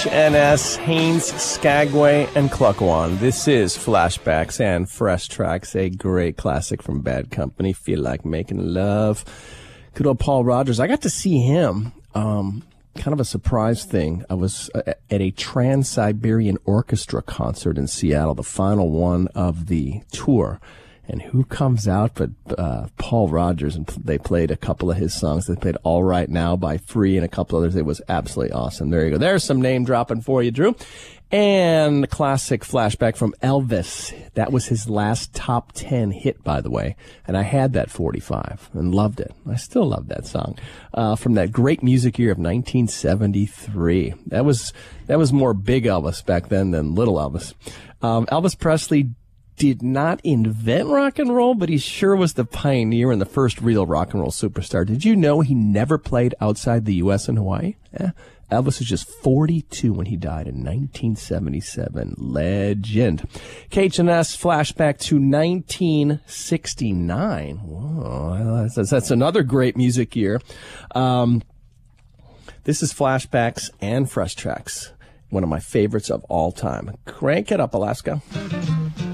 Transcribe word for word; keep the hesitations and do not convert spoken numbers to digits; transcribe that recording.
H and S, Haynes, Skagway, and Cluckawan. This is Flashbacks and Fresh Tracks, a great classic from Bad Company, Feel Like Making Love. Good old Paul Rodgers. I got to see him, um, kind of a surprise thing. I was at a Trans-Siberian Orchestra concert in Seattle, the final one of the tour. And who comes out but uh, Paul Rodgers, and they played a couple of his songs. They played All Right Now by Free and a couple others. It was absolutely awesome. There you go. There's some name dropping for you, Drew. And the classic flashback from Elvis. That was his last top ten hit, by the way. And I had that forty-five and loved it. I still love that song. Uh, from that great music year of nineteen seventy-three. That was, that was more Big Elvis back then than Little Elvis. Um, Elvis Presley did not invent rock and roll, but he sure was the pioneer and the first real rock and roll superstar. Did you know he never played outside the U S and Hawaii? Eh, Elvis was just forty-two when he died in nineteen seventy-seven. Legend. K H and S flashback to nineteen sixty-nine. Whoa, that's, that's another great music year. Um, this is Flashbacks and Fresh Tracks, one of my favorites of all time. Crank it up, Alaska.